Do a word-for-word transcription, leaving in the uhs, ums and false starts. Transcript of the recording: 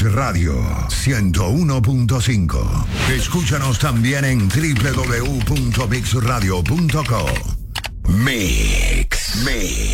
Mix Radio ciento uno punto cinco. Escúchanos también en doble u doble u doble u punto mix radio punto co. Mix, Mix.